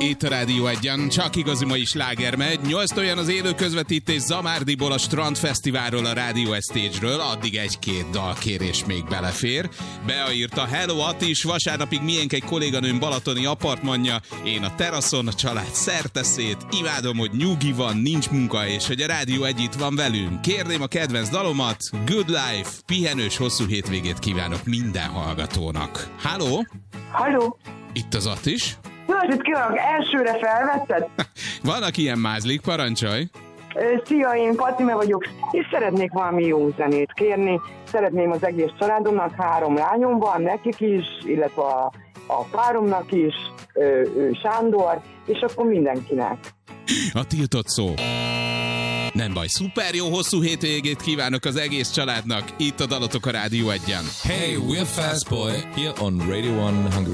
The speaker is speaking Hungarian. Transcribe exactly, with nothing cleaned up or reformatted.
Itt a Rádió Egyen, csak igazi mai sláger megy. Nyolc olyan az élő közvetítés Zamárdiból, a Strandfesztiválról, a Rádió Estage-ről. Addig egy-két dalkérés még belefér. Bea írta: Hello Atis, vasárnapig miénk egy kolléganőm balatoni apartmanja. Én a teraszon, a család szerteszét. Imádom, hogy nyugi van, nincs munka, és hogy a Rádió Egy itt van velünk. Kérném a kedvenc dalomat. Good Life, pihenős hosszú hétvégét kívánok minden hallgatónak. Halló? Halló? Itt az Atis. Jó, itt kívánok, elsőre felvetted? Vannak ilyen mázlik, parancsolj! Szia, én Fatime vagyok, és szeretnék valami jó zenét kérni. Szeretném az egész családomnak, három lányom van, nekik is, illetve a, a páromnak is, ő, ő Sándor, és akkor mindenkinek. A tiltott szó. Nem baj, szuper jó hosszú hétvégét kívánok az egész családnak. Itt a dalotok a Rádió Egyen. Hey, we're Fast Boy here on Radio One Hungary.